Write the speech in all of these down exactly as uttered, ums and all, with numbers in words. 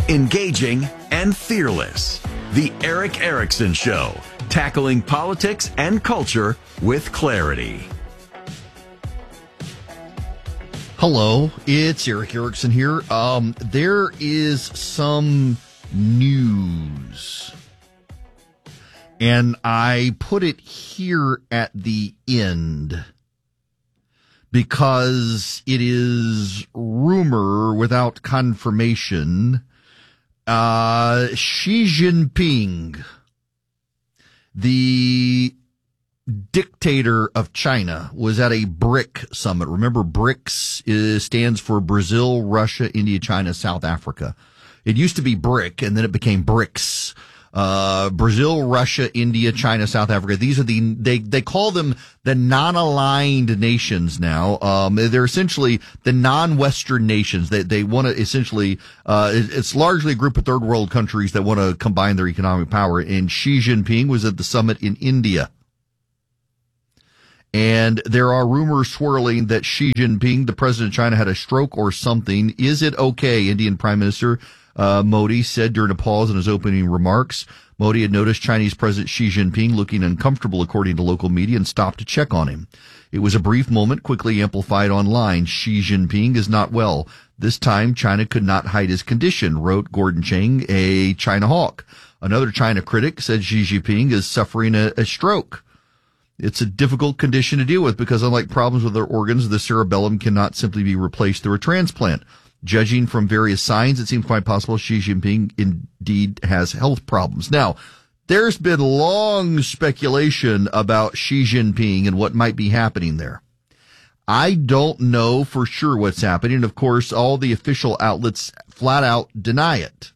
engaging, and fearless. The Erick Erickson Show, tackling politics and culture with clarity. Hello, it's Erick Erickson here. Um, there is some news, and I put it here at the end because it is rumor without confirmation. Uh, Xi Jinping, the dictator of China, was at a BRIC summit. Remember, BRICS is, stands for Brazil, Russia, India, China, South Africa. It used to be BRIC, and then it became BRICS. Uh, Brazil, Russia, India, China, South Africa. These are the, they, they call them the non-aligned nations now. Um, they're essentially the non-Western nations. They, they want to essentially, uh, it's largely a group of third world countries that want to combine their economic power. And Xi Jinping was at the summit in India. And there are rumors swirling that Xi Jinping, the president of China, had a stroke or something. Is it okay? Indian Prime Minister uh, Modi said during a pause in his opening remarks. Modi had noticed Chinese President Xi Jinping looking uncomfortable, according to local media, and stopped to check on him. It was a brief moment, quickly amplified online. Xi Jinping is not well. This time, China could not hide his condition, wrote Gordon Chang, a China hawk. Another China critic said Xi Jinping is suffering a, a stroke. It's a difficult condition to deal with because, unlike problems with other organs, the cerebellum cannot simply be replaced through a transplant. Judging from various signs, it seems quite possible Xi Jinping indeed has health problems. Now, there's been long speculation about Xi Jinping and what might be happening there. I don't know for sure what's happening. Of course, all the official outlets flat out deny it.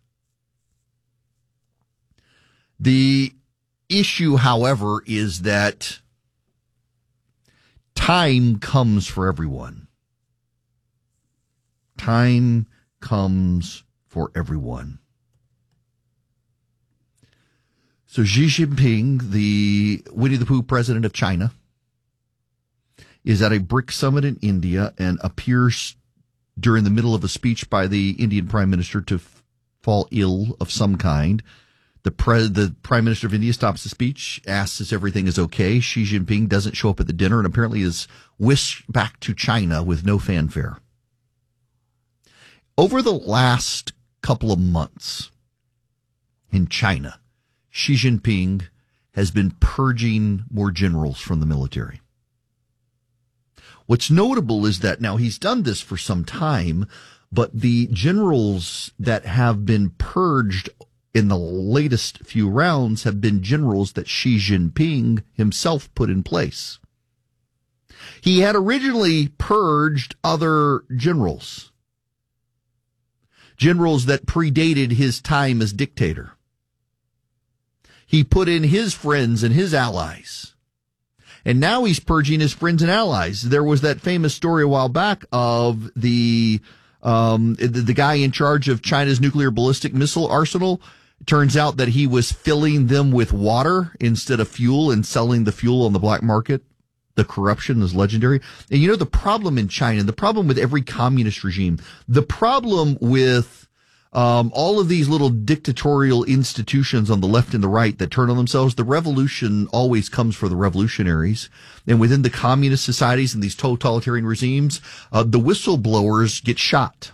The issue, however, is that time comes for everyone. Time comes for everyone. So Xi Jinping, the Winnie the Pooh president of China, is at a BRIC summit in India and appears during the middle of a speech by the Indian Prime Minister to f- fall ill of some kind. The, pre- the Prime Minister of India stops the speech, asks if everything is okay. Xi Jinping doesn't show up at the dinner and apparently is whisked back to China with no fanfare. Over the last couple of months in China, Xi Jinping has been purging more generals from the military. What's notable is that now he's done this for some time, but the generals that have been purged in the latest few rounds have been generals that Xi Jinping himself put in place. He had originally purged other generals. Generals that predated his time as dictator. He put in his friends and his allies. And now he's purging his friends and allies. There was that famous story a while back of the, um, the, the guy in charge of China's nuclear ballistic missile arsenal. It turns out that he was filling them with water instead of fuel and selling the fuel on the black market. The corruption is legendary. And you know, the problem in China, the problem with every communist regime, the problem with um, all of these little dictatorial institutions on the left and the right that turn on themselves, the revolution always comes for the revolutionaries. And within the communist societies and these totalitarian regimes, uh, the whistleblowers get shot.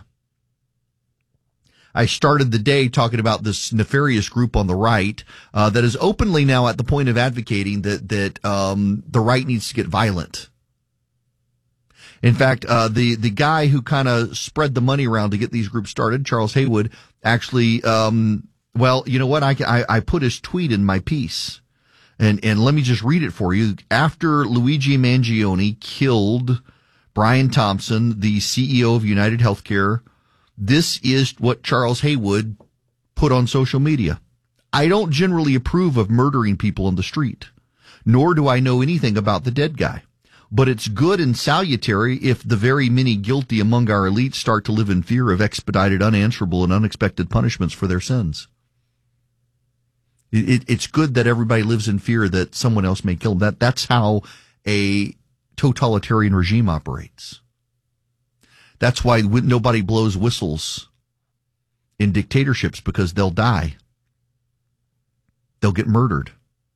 I started the day talking about this nefarious group on the right uh, that is openly now at the point of advocating that that um, the right needs to get violent. In fact, uh, the the guy who kind of spread the money around to get these groups started, Charles Haywood, actually, um, well, you know what? I, I I put his tweet in my piece, and and let me just read it for you. After Luigi Mangione killed Brian Thompson, the C E O of United Healthcare, this is what Charles Haywood put on social media. I don't generally approve of murdering people on the street, nor do I know anything about the dead guy. But it's good and salutary if the very many guilty among our elites start to live in fear of expedited, unanswerable, and unexpected punishments for their sins. It, it, it's good that everybody lives in fear that someone else may kill them. That, that's how a totalitarian regime operates. That's why nobody blows whistles in dictatorships because they'll die. They'll get murdered.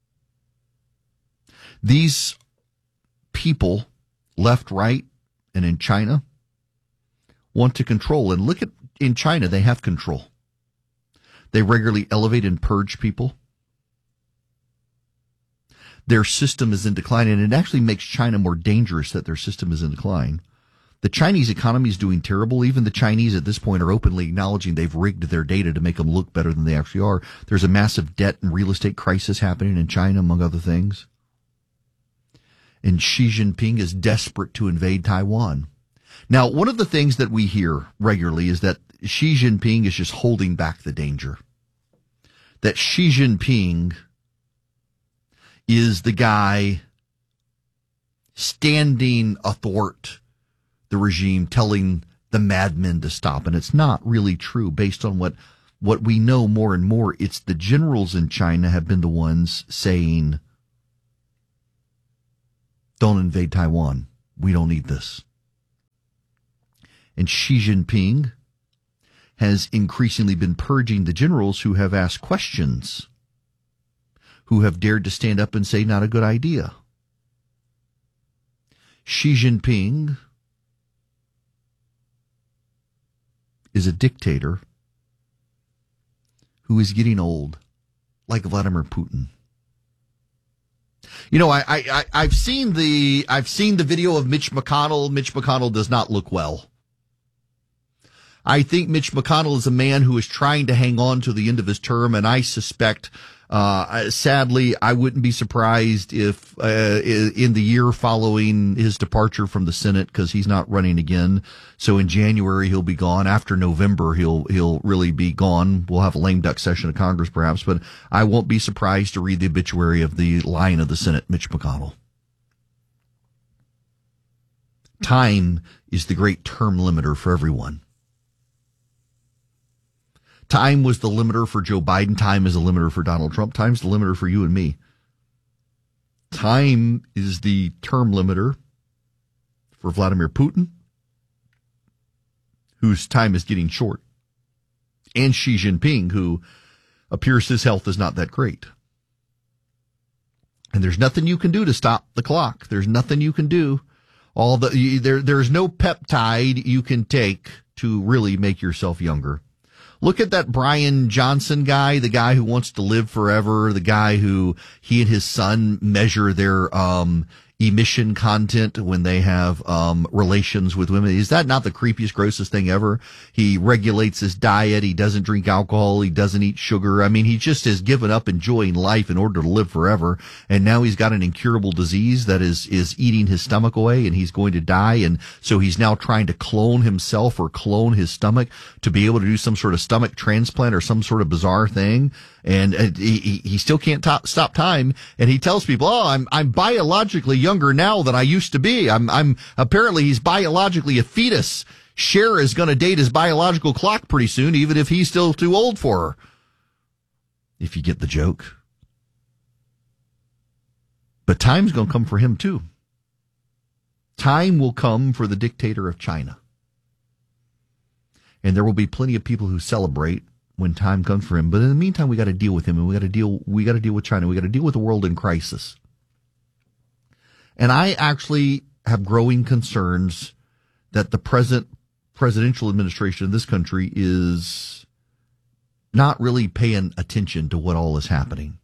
These people, left, right, and in China, want to control. And look at, in China, they have control. They regularly elevate and purge people. Their system is in decline, and it actually makes China more dangerous that their system is in decline. The Chinese economy is doing terrible. Even the Chinese at this point are openly acknowledging they've rigged their data to make them look better than they actually are. There's a massive debt and real estate crisis happening in China, among other things. And Xi Jinping is desperate to invade Taiwan. Now, one of the things that we hear regularly is that Xi Jinping is just holding back the danger. That Xi Jinping is the guy standing athwart the regime, telling the madmen to stop. And it's not really true based on what, what we know more and more. It's the generals in China have been the ones saying, don't invade Taiwan. We don't need this. And Xi Jinping has increasingly been purging the generals who have asked questions, who have dared to stand up and say, not a good idea. Xi Jinping is a dictator who is getting old, like Vladimir Putin. You know, I, I, I've seen the, I've seen the video of Mitch McConnell. Mitch McConnell does not look well. I think Mitch McConnell is a man who is trying to hang on to the end of his term, and I suspect, uh, sadly, I wouldn't be surprised if, uh, in the year following his departure from the Senate, because he's not running again. So in January, he'll be gone. After November, he'll, he'll really be gone. We'll have a lame duck session of Congress, perhaps, but I won't be surprised to read the obituary of the Lion of the Senate, Mitch McConnell. Time is the great term limiter for everyone. Time was the limiter for Joe Biden. Time is the limiter for Donald Trump. Time's the limiter for you and me. Time is the term limiter for Vladimir Putin, whose time is getting short, and Xi Jinping, who appears his health is not that great. And there's nothing you can do to stop the clock. There's nothing you can do. All the there there's no peptide you can take to really make yourself younger. Look at that Brian Johnson guy, the guy who wants to live forever, the guy who he and his son measure their um emission content when they have um relations with women. Is that not the creepiest, grossest thing ever? He regulates his diet. He doesn't drink alcohol. He doesn't eat sugar. I mean, he just has given up enjoying life in order to live forever. And now he's got an incurable disease that is, is eating his stomach away, and he's going to die. And so he's now trying to clone himself or clone his stomach to be able to do some sort of stomach transplant or some sort of bizarre thing. And uh, he, he still can't top, stop time. And he tells people, oh, I'm, I'm biologically younger now than I used to be. I'm, I'm, apparently he's biologically a fetus. Cher is going to date his biological clock pretty soon, even if he's still too old for her. If you get the joke. But time's going to come for him too. Time will come for the dictator of China. And there will be plenty of people who celebrate when time comes for him. But in the meantime, we got to deal with him, and we got to deal, we got to deal with China. We got to deal with the world in crisis. And I actually have growing concerns that the present presidential administration of this country is not really paying attention to what all is happening.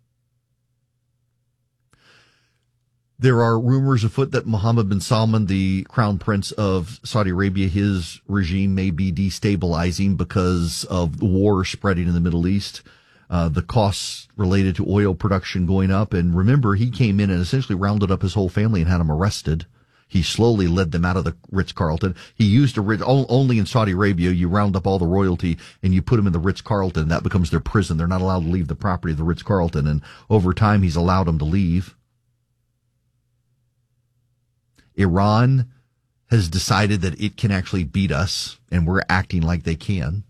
There are rumors afoot that Mohammed bin Salman, the crown prince of Saudi Arabia, his regime may be destabilizing because of the war spreading in the Middle East, uh, the costs related to oil production going up. And remember, he came in and essentially rounded up his whole family and had them arrested. He slowly led them out of the Ritz-Carlton. He used a Ritz, only in Saudi Arabia, you round up all the royalty and you put them in the Ritz-Carlton. That becomes their prison. They're not allowed to leave the property of the Ritz-Carlton. And over time, he's allowed them to leave. Iran has decided that it can actually beat us, and we're acting like they can.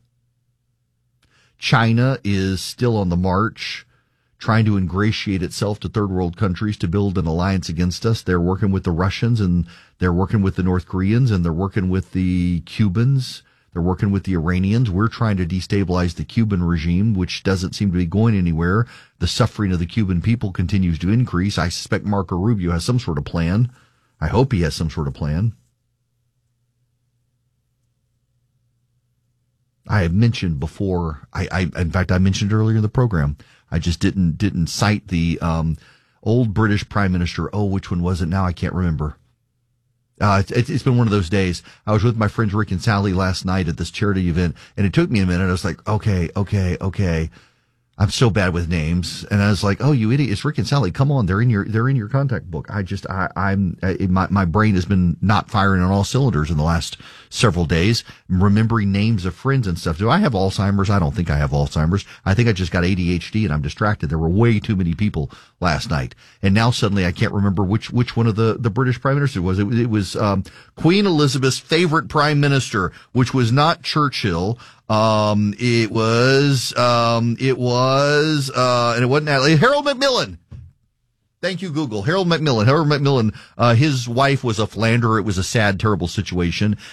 China is still on the march, trying to ingratiate itself to third world countries to build an alliance against us. They're working with the Russians, and they're working with the North Koreans, and they're working with the Cubans. They're They're working with the Iranians. We're trying to destabilize the Cuban regime, which doesn't seem to be going anywhere. The suffering of the Cuban people continues to increase. I suspect Marco Rubio has some sort of plan. I hope he has some sort of plan. I have mentioned before, I, I in fact, I mentioned earlier in the program, I just didn't didn't cite the um, old British Prime Minister. Oh, which one was it now? I can't remember. Uh, it's, it's been one of those days. I was with my friends Rick and Sally last night at this charity event, and it took me a minute. I was like, okay, okay, okay. I'm so bad with names. And I was like, oh, you idiot. It's Rick and Sally. Come on. They're in your, they're in your contact book. I just, I, I'm, I, my, my brain has been not firing on all cylinders in the last several days, remembering names of friends and stuff. Do I have Alzheimer's? I don't think I have Alzheimer's. I think I just got A D H D and I'm distracted. There were way too many people last night. And now suddenly I can't remember which, which one of the, the British prime minister was. It, it was, um, Queen Elizabeth's favorite prime minister, which was not Churchill. Um, it was, um, it was, uh, and it wasn't Natalie, Harold Macmillan. Thank you, Google. Harold Macmillan. Harold Macmillan, uh, his wife was a philanderer. It was a sad, terrible situation.